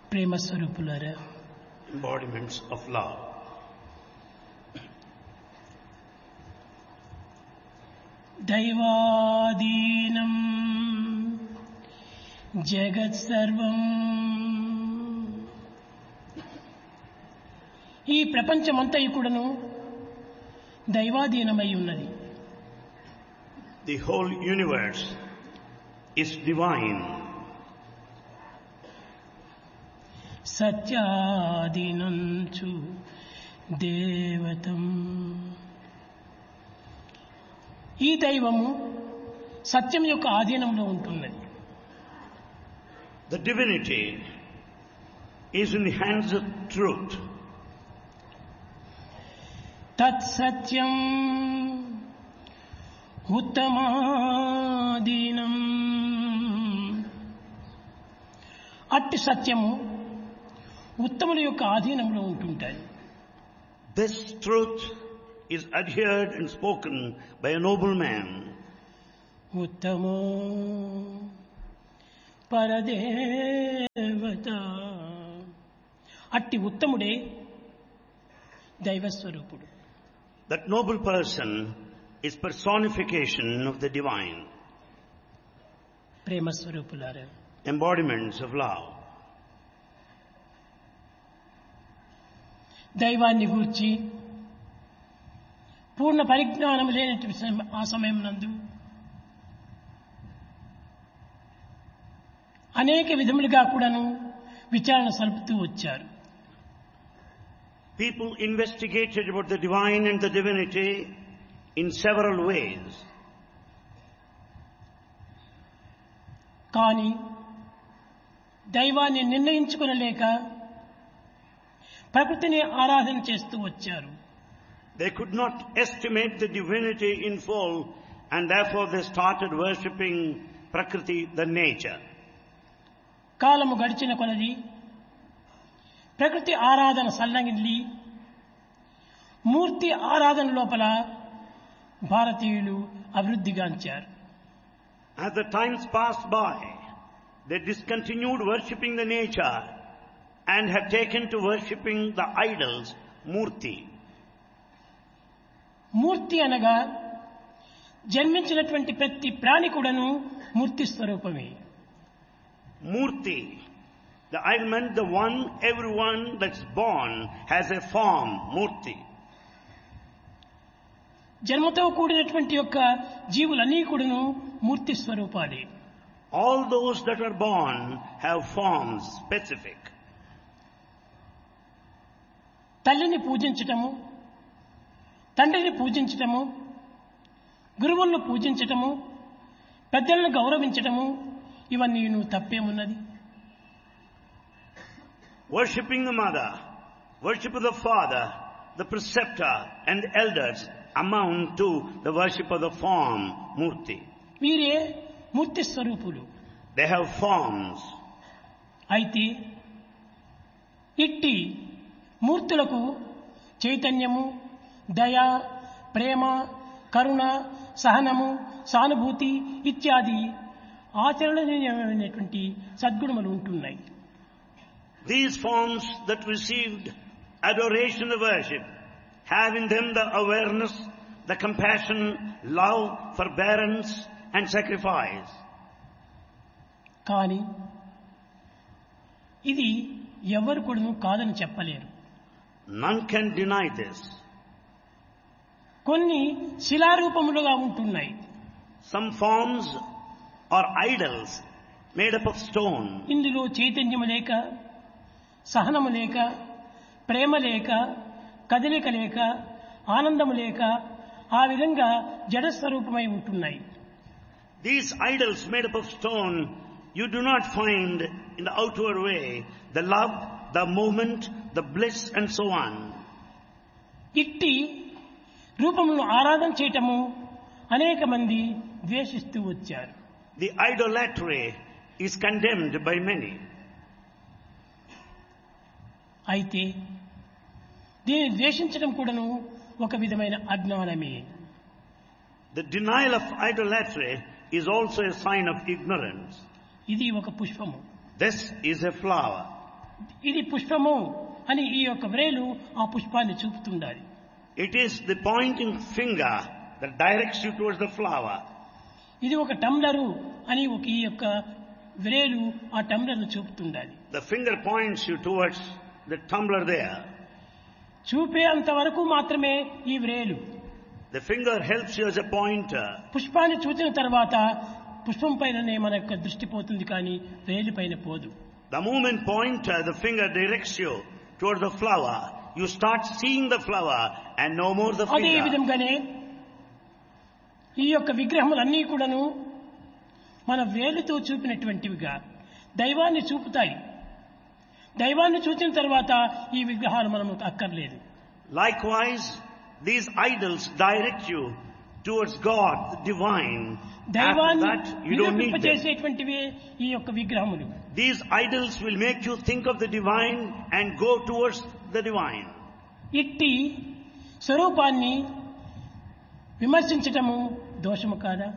ప్రేమ స్వరూపులారా, embodiments of love. దైవాధీనం జగత్ సర్వం. ఈ ప్రపంచమంతయు కూడాను దైవాధీనమై ఉన్నది. The whole universe is divine. సత్యాధీనంచు దేవతం. ఈ దైవము సత్యం యొక్క ఆధీనంలో ఉంటున్నది. The divinity is in the hands of truth. తత్సత్యం ఉత్తమాధీనం. అట్టి సత్యము ఉత్తముల యొక్క ఆధీనంలో ఉంటుంటాయి. This truth is adhered and spoken by a noble man. ఉత్తమో పరదేవత. అట్టి ఉత్తముడే దైవస్వరూపుడు. That noble person is personification of the divine. ప్రేమ స్వరూపులారా, Embodiments of love. దైవాన్ని గూర్చి పూర్ణ పరిజ్ఞానం లేనటువంటి ఆ సమయం నందు అనేక విధములుగా కూడాను విచారణ సలుపుతూ వచ్చారు. People investigated about the divine and the divinity in several ways. కానీ దైవాన్ని నిర్ణయించుకొనలేక ప్రకృతిని ఆరాధన చేస్తూ వచ్చారు. They could not estimate the divinity in full, and therefore they started worshipping Prakriti, the nature. కాలము గడిచిన కొలది ప్రకృతి ఆరాధన సల్లంగిల్లి మూర్తి ఆరాధన లోపల భారతీయులు అభివృద్ధిగాంచారు. As the times passed by, they discontinued worshipping the nature and have taken to worshipping the idols, Murti. మూర్తి అనగా జన్మించినటువంటి ప్రతి ప్రాణి కూడాను మూర్తి స్వరూపమే. Murti, the element, the one, everyone that's born has a form, Murti. జన్మతో కూడినటువంటి యొక్క జీవులన్నీ కూడాను మూర్తి స్వరూపాలే. All those that are born have forms specific. తల్లిని పూజించటము, తండ్రిని పూజించటము, గురువులను పూజించటము, పెద్దలను గౌరవించటము, ఇవన్నీ తప్పేమున్నది? Worshipping the mother, worship of the father, the preceptor and the elders amount to the worship of the form, Murti. వీరే మూర్తి స్వరూపులు. They have forms. అయితే ఇట్టి మూర్తులకు చైతన్యము, దయ, ప్రేమ, కరుణ, సహనము, సానుభూతి ఇత్యాది ఆచరణీయమైనటువంటి సద్గుణములు ఉంటున్నాయి. These forms that received adoration and worship have in them the awareness, the compassion, love, forbearance and sacrifice. కానీ ఇది ఎవరు కూడా కాదని చెప్పలేరు. None can deny this. కొన్ని శిలారూపములుగా ఉంటున్నాయి. Some forms are idols made up of stone. ఇందులో చైతన్యము లేక, సహనము లేక, ప్రేమ లేక, కదలిక లేక, ఆనందము లేక ఆ విధంగా జడస్వరూపమై ఉంటున్నాయి. These idols made up of stone, you do not find in the outward way the love, the movement, the bliss and so on. ఇట్టి రూపములను ఆరాధన చేయటము అనేక మంది ద్వేషిస్తూ వచ్చారు. The idolatry is condemned by many. అయితే దీన్ని ద్వేషించడం కూడాను ఒక విధమైన అజ్ఞానమే. The denial of idolatry is also a sign of ignorance. ఇది ఒక పుష్పము. This is a flower. ఇది పుష్పము అని ఈ యొక్క వ్రేలు ఆ పుష్పాన్ని చూపుతుండాలి. It is the pointing finger that directs you towards the flower. ఇది ఒక టంబ్లరు అని ఒక ఈ యొక్క వ్రేలు ఆ టంబ్లర్ను చూపుతుండాలి. The finger points you towards the tumbler there. చూపే అంతవరకు మాత్రమే ఈ వ్రేలు. The finger helps you as a pointer. పుష్పాన్ని చూసిన తర్వాత పుష్పం పైననే మన యొక్క దృష్టి పోతుంది, కానీ వ్రేలు పైన పోదు. The moment pointer, the finger directs you towards the flower, you start seeing the flower and no more the అదే finger. విధంగానే ఈ యొక్క విగ్రహములన్నీ కూడాను మన వేలుతో చూపినటువంటివిగా దైవాన్ని చూపుతాయి. దైవాన్ని చూసిన తర్వాత ఈ విగ్రహాలు మనము అక్కర్లేదు. Likewise, these idols direct you towards God, the divine. After దైవాన్ని that, you don't need them. చేసేటువంటివే ఈ యొక్క విగ్రహములు. These idols will make you think of the divine and go towards the divine. ఇట్టి స్వరూపాన్ని విమర్శించటము దోషము కాదా?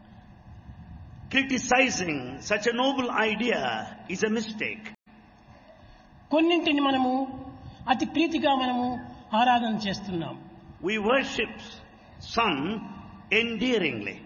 Criticizing such a noble idea is a mistake. కొన్నింటిని మనము అతి ప్రీతిగా మనము ఆరాధన చేస్తున్నాం. We worship some endearingly.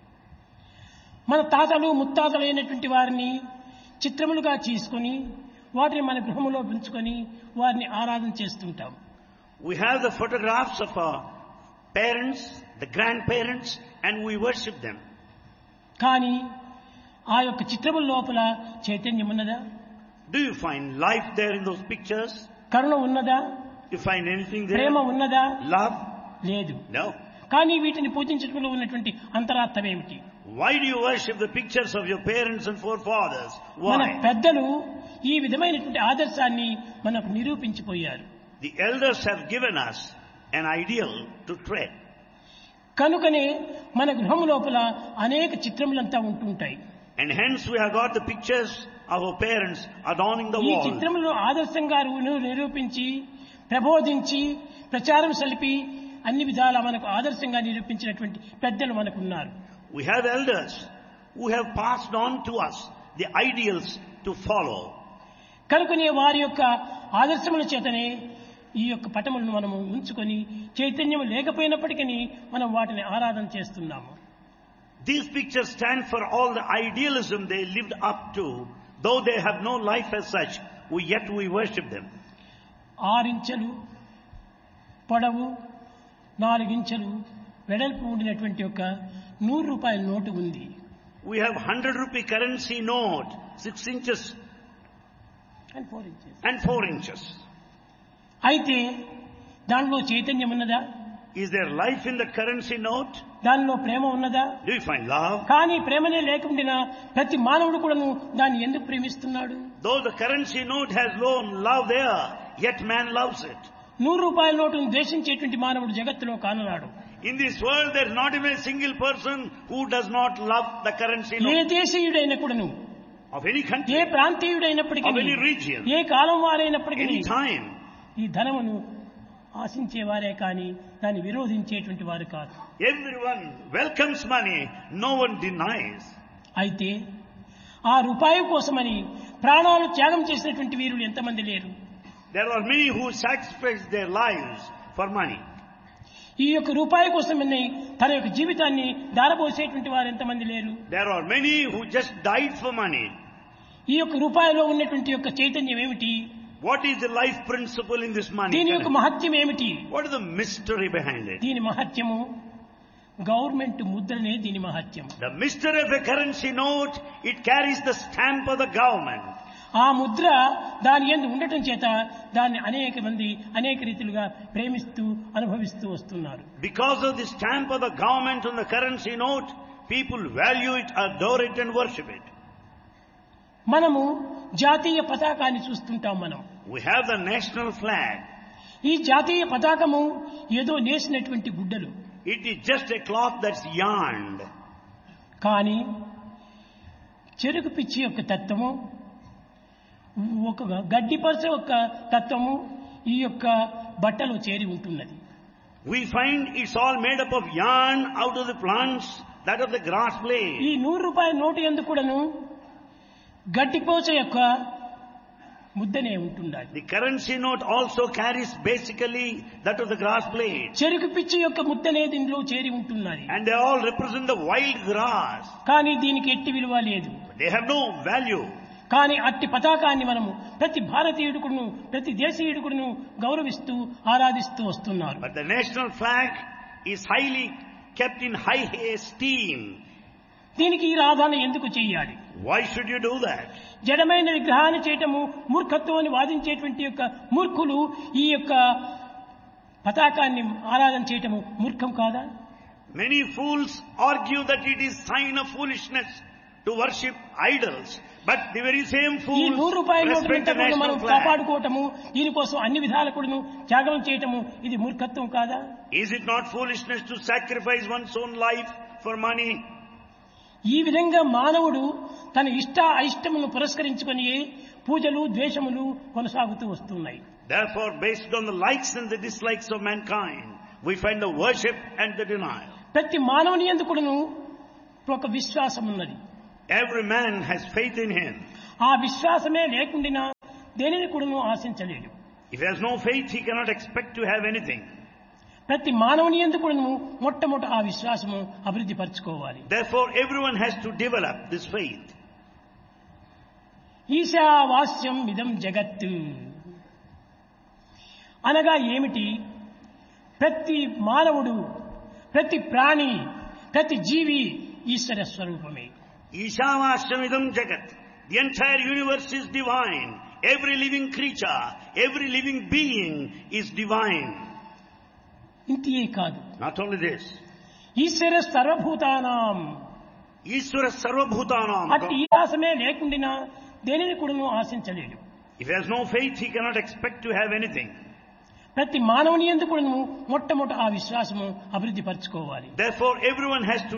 మన తాతలు ముత్తాతలు అయినటువంటి వారిని చిత్రములుగా చేసుకొని వాటిని మన గృహములో ఉంచుకొని వారిని ఆరాధన చేస్తుంటాం. We have the photographs of our parents, the grandparents, and we worship them. కానీ ఆ యొక్క చిత్రముల లోపల చైతన్యం ఉన్నదా? Do you find life there in those pictures? కరుణ ఉన్నదా? You find anything there? ప్రేమ ఉన్నదా? Love? లేదు. No. కానీ వీటిని పూజించడంలో ఉన్నటువంటి అంతరార్థం ఏమిటి? Why do you worship the pictures of your parents and forefathers? మన Why? పెద్దలు ఈ విధమైనటువంటి ఆదర్శాన్ని మనకు నిరూపించిపోయారు. The elders have given us an ideal to tread. కనుకనే మన గృహం లోపల అనేక చిత్రములంతా ఉంటుంటాయి. And hence we have got the pictures of our parents adorning the ఈ wall. చిత్రములను ఆదర్శంగా నిరూపించి ప్రబోధించి ప్రచారం సలిపి అన్ని విధాలా మనకు ఆదర్శంగా నిరూపించినటువంటి పెద్దలు మనకున్నారు. We have elders who have passed on to us the ideals to follow. కనుకనే వారి యొక్క ఆదర్శముల చేతనే ఈ యొక్క పటములను మనము ఉంచుకొని చైతన్యం లేకపోయినప్పటికీ మనం వాటిని ఆరాధన చేస్తున్నాము. These pictures stand for all the idealism they lived up to. Though they have no life as such, yet we worship them. 6 ఇంచెలు పొడవు 4 ఇంచెలు వెడల్పు ఉండినటువంటి ఒక 100 రూపాయల నోటు ఉంది. We have 100 rupee currency note, 6 inches and 4 inches. అయితే దానిలో చైతన్యం ఉన్నదా? Is there life in the currency note? దానిలో ప్రేమ ఉన్నదా? Do you find love? కానీ ప్రేమనే లేకుండా ప్రతి మానవుడు కూడాను దాన్ని ఎందుకు ప్రేమిస్తున్నాడు? Though the currency note has no love there, yet man loves it. 100 రూపాయల నోటును ద్వేషించేటువంటి మానవుడు జగత్తులో కానరాడు. In this world, there is not even a single person who does not love the currency A note. దేశీయుడైన కూడాను, Of any A country, ప్రాంతీయుడైనప్పటికీ, of any region, A column వారైనప్పటికీ any time. ఈ ధనమును ఆశించేవారే కానీ దాన్ని విరోధించేటువంటి వారు కాదు. Everyone welcomes money, no one denies. అయితే ఆ రూపాయి కోసమని ప్రాణాలు త్యాగం చేసినటువంటి వీరులు ఎంతమంది లేరు? There are many who sacrifice their lives for money. ఈ యొక్క రూపాయి కోసమని తన యొక్క జీవితాన్ని దారపోసేటువంటి వారు ఎంతమంది లేరు? There are many who just died for money. ఈ యొక్క రూపాయిలో ఉన్నటువంటి యొక్క చైతన్యం ఏమిటి? What is the life principle in this money? దీని యొక్క మహత్యం ఏమిటి? What is the mystery behind it? దీని మహత్యము గవర్నమెంట్ ముద్రనే దీని మహత్యం. The mystery of a currency note, it carries the stamp of the government. ఆ ముద్ర దాని యందు ఉండటం చేత దాన్ని అనేక మంది అనేక రీతిలుగా ప్రేమిస్తూ అనుభవిస్తూ వస్తున్నారు. Because of the stamp of the government on the currency note, people value it, adore it and worship it. మనము జాతీయ పతాకాన్ని చూస్తుంటాం. మనం We have the national flag. ఈ జాతీయ పతాకము ఏదో నేసినటువంటి గుడ్డలు. It is just a cloth that's yarned. కానీ చెరుకు పిచ్చి యొక్క తత్వము, ఒక గడ్డిపరచ యొక్క తత్వము ఈ యొక్క బట్టలో చేరి ఉంటున్నది. We find it's all made up of yarn out of the plants, that of the grass blade. ఈ 100 రూపాయల నోటు యందు కూడాను గడ్డిపోచ యొక్క ముద్దనే ఉంటుండాలి. The currency note also carries basically that of the grass blade. చెరుకు పిచ్చి యొక్క ముద్దనే దీనిలో చేరి ఉంటున్నది. And they all represent the wild grass. కానీ దీనికి ఎట్టి విలువ లేదు. They have no value. కానీ అట్టి పతాకాన్ని మనము ప్రతి భారతీయుడుకును ప్రతి దేశీయుడుకును గౌరవిస్తూ ఆరాధిస్తూ వస్తున్నారు. But the national flag is highly kept in high esteem. దీనికి ఈ ఆరాధన ఎందుకు చేయాలి? Why should you do that? జడమైన విగ్రహాన్ని చేయటము మూర్ఖత్వం అని వాదించేటువంటి యొక్క మూర్ఖులు ఈ యొక్క పతాకాన్ని ఆరాధన చేయటము మూర్ఖం కాదా? Many fools argue that it is sign of foolishness to worship idols. But the very same ఈ fools 100 రూపాయల respect the నోటును మనం national flag. కాపాడుకోవటము దీనికోసం అన్ని విధాల కూడాను త్యాగం చేయటము ఇది మూర్ఖత్వం కాదా? Is it not foolishness to sacrifice one's own life for money? ఈ విధంగా మానవుడు తన ఇష్ట అయిష్టములను పురస్కరించుకొని పూజలు ద్వేషములు కొనసాగుతూ వస్తున్నాయి. Therefore, based on the likes and the dislikes of mankind, we find the worship and the denial. ప్రతి మానవుని యందు కూడాను ఒక విశ్వాసం ఉన్నది. Every man has faith in him. ఆ విశ్వాసమే లేకుండా దేనిని కూడాను ఆశించలేడు. If he has no faith, he cannot expect to have anything. ప్రతి మానవుని యందు కూడాను మొట్టమొదట ఆ విశ్వాసము అభివృద్ధి పరచుకోవాలి. Therefore, everyone has to develop this faith. ఈశావాస్యం ఇదం జగత్తు అనగా ఏమిటి? ప్రతి మానవుడు, ప్రతి ప్రాణి, ప్రతి జీవి ఈశ్వర స్వరూపమే. Ishavashamidam jagat. The entire universe is divine. Every living creature, every living being is divine. ఇంతే కాదు, Not only this. ఈశ్వర సర్వభూతానాం. Ishvara sarvabhutanam. అట్టి ఈశాసమే లేకుండా దేనిని కూడాను ఆశించలేడు. If he has no faith, he cannot expect to have anything. ప్రతి మానవుని యందు కూడాను మొట్టమొదట ఆ విశ్వాసము అభివృద్ధి పరచుకోవాలి. Therefore, everyone has to